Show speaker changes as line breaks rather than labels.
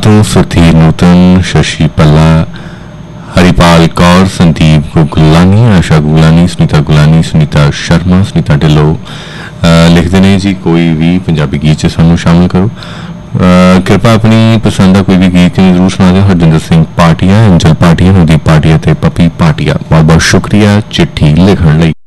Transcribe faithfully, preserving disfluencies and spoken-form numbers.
तो सुधीर नूतन, शशि पल्ला, हरिपाल कौर, संदीप गुलानी, आशा Golani, Sunita Golani, Sunita Sharma, Sunita Dhillon लिखते ने जी कोई भी पंजाबी गीत च सानू शामिल करो। कृपा अपनी पसंद का कोई भी गीत जरूर सुना दो। हरजिंदर सिंह पाटिया, अंजल पाटिया, नवदीप पाटिया ते पपी पाटिया, बहुत बहुत शुक्रिया चिट्ठी लिखण लई।